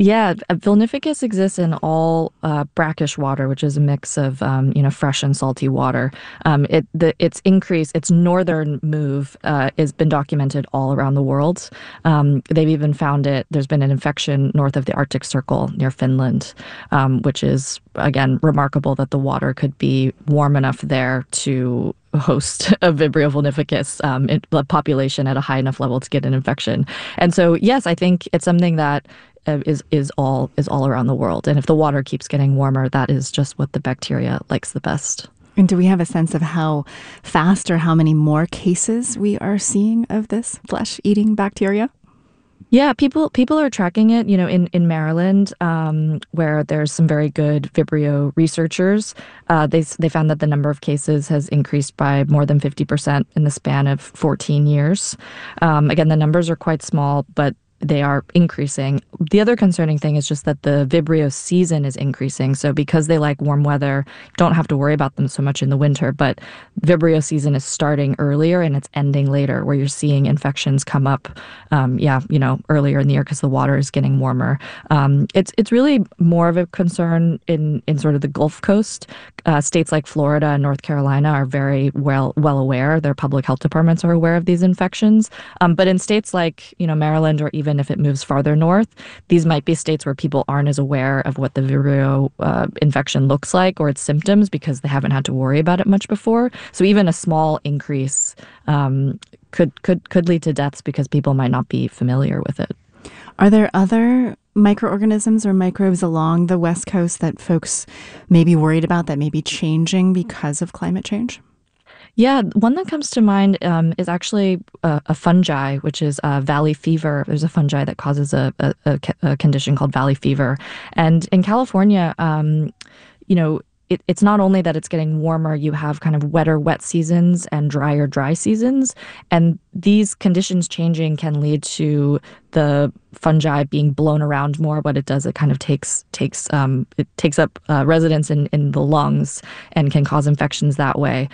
Yeah, Vilnificus exists in all brackish water, which is a mix of fresh and salty water. Its northern move has been documented all around the world. They've even found it. There's been an infection north of the Arctic Circle near Finland, which is again remarkable that the water could be warm enough there to host a Vibrio vulnificus population at a high enough level to get an infection. And so, yes, I think it's something that is all around the world. And if the water keeps getting warmer, that is just what the bacteria likes the best. And do we have a sense of how fast or how many more cases we are seeing of this flesh-eating bacteria? Yeah, people are tracking it, in Maryland, where there's some very good Vibrio researchers. They found that the number of cases has increased by more than 50% in the span of 14 years. Again, the numbers are quite small, but they are increasing. The other concerning thing is just that the Vibrio season is increasing. So because they like warm weather, you don't have to worry about them so much in the winter. But Vibrio season is starting earlier and it's ending later, where you're seeing infections come up, earlier in the year because the water is getting warmer. It's really more of a concern in sort of the Gulf Coast. States like Florida and North Carolina are very well aware. Their public health departments are aware of these infections. But in states like Maryland, or even if it moves farther north, these might be states where people aren't as aware of what the Vibrio infection looks like or its symptoms because they haven't had to worry about it much before. So even a small increase could lead to deaths because people might not be familiar with it. Are there other microorganisms or microbes along the West Coast that folks may be worried about that may be changing because of climate change? Yeah, one that comes to mind is actually a fungi, which is valley fever. There's a fungi that causes a condition called valley fever. And in California, it's not only that it's getting warmer, you have kind of wetter wet seasons and drier dry seasons. And these conditions changing can lead to the fungi being blown around more. What it does, it kind of takes up residence in the lungs and can cause infections that way.